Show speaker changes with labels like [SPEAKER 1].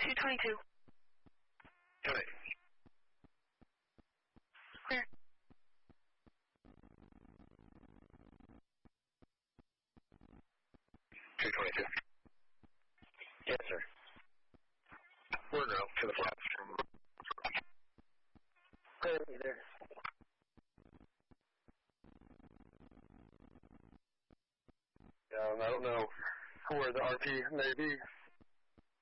[SPEAKER 1] 222.
[SPEAKER 2] Copy.
[SPEAKER 1] Clear.
[SPEAKER 2] 222.
[SPEAKER 3] Yes, sir.
[SPEAKER 2] We're now to the flaps from...
[SPEAKER 3] Clear me there.
[SPEAKER 2] I don't know where the RP may be.